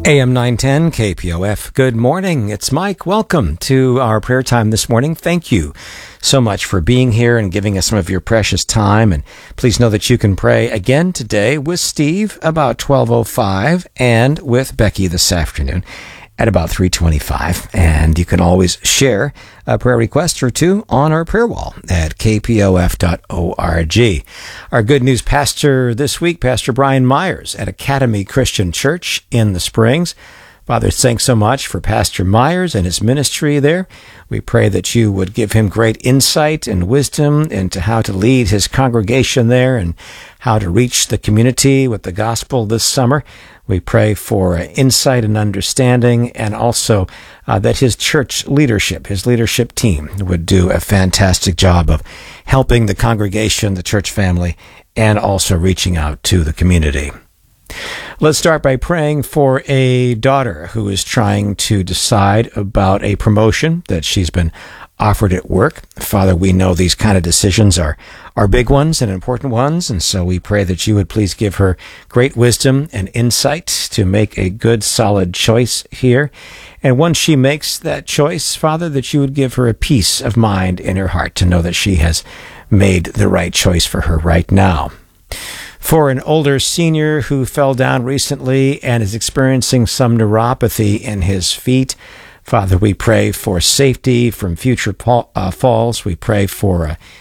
AM 910 KPOF. Good morning. It's Mike. Welcome to our prayer time this morning. Thank you so much for being here and giving us some of your precious time. And please know that you can pray again today with Steve about 12:05 and with Becky this afternoon at about 3:25. And you can always share a prayer request or two on our prayer wall at kpof.org. Our good news pastor this week, Pastor Brian Myers at Academy Christian Church in the Springs. Father, thanks so much for Pastor Myers and his ministry there. We pray that you would give him great insight and wisdom into how to lead his congregation there and how to reach the community with the gospel this summer. We pray for insight and understanding, and also that his church leadership, his leadership team, would do a fantastic job of helping the congregation, the church family, and also reaching out to the community. Let's start by praying for a daughter who is trying to decide about a promotion that she's been offered at work. Father, we know these kind of decisions are big ones and important ones, and so we pray that you would please give her great wisdom and insight to make a good, solid choice here. And once she makes that choice, Father, that you would give her a peace of mind in her heart to know that she has made the right choice for her right now. For an older senior who fell down recently and is experiencing some neuropathy in his feet, Father, we pray for safety from future falls. We pray for